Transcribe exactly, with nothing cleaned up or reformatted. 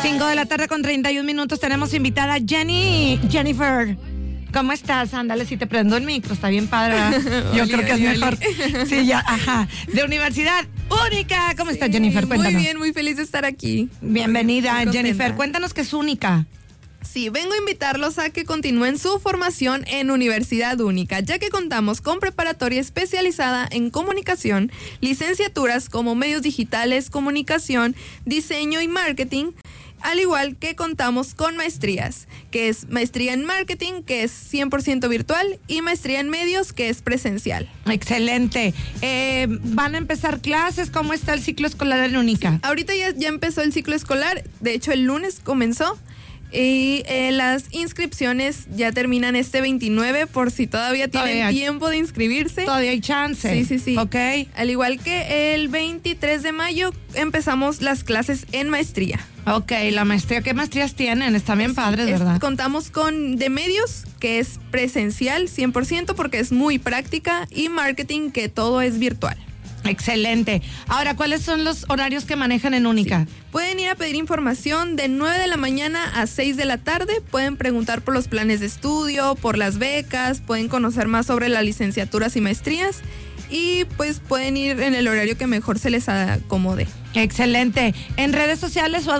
cinco de la tarde con treinta y un minutos. Tenemos invitada Jenny, Jennifer. ¿Cómo estás? Ándale, si te prendo el micro, está bien padre, ¿verdad? Yo Oli, creo que oli, es mejor. oli. Sí, ya, ajá. De Universidad Única. ¿Cómo Sí, estás, Jennifer? Cuéntanos. Muy bien, muy feliz de estar aquí. Bienvenida, Muy contenta. Jennifer. Cuéntanos qué es Única. Sí, vengo a invitarlos a que continúen su formación en Universidad Única, ya que contamos con preparatoria especializada en comunicación, licenciaturas como medios digitales, comunicación, diseño y marketing, al igual que contamos con maestrías, que es maestría en marketing, que es cien por ciento virtual, y maestría en medios, que es presencial. Excelente. Eh, ¿Van a empezar clases? ¿Cómo está el ciclo escolar en Única? Ahorita ya, ya empezó el ciclo escolar, de hecho el lunes comenzó. Y eh, las inscripciones ya terminan este veintinueve, por si todavía tienen Todavía hay- tiempo de inscribirse. Todavía hay chance. Sí, sí, sí. Ok. Al igual que el veintitrés de mayo empezamos las clases en maestría. Ok, la maestría. ¿Qué maestrías tienen? Están bien padres, Es- ¿verdad? Contamos con de medios, que es presencial cien por ciento porque es muy práctica, y marketing, que todo es virtual. Excelente. Ahora, ¿cuáles son los horarios que manejan en Única? Pueden ir a pedir información de nueve de la mañana a seis de la tarde. Pueden preguntar por los planes de estudio, por las becas, pueden conocer más sobre las licenciaturas y maestrías. Y pues pueden ir en el horario que mejor se les acomode. Excelente. ¿En redes sociales o a